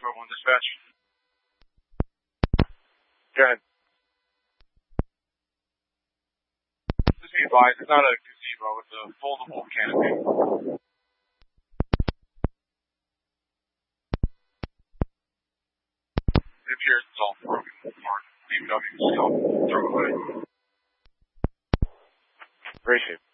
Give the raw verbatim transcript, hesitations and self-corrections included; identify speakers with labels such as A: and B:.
A: Bravo one dispatch.
B: Go ahead.
A: Just be advised, it's not a gazebo, it's a foldable canopy. It appears it's all broken apart. B M W still throw it away.
B: Appreciate it.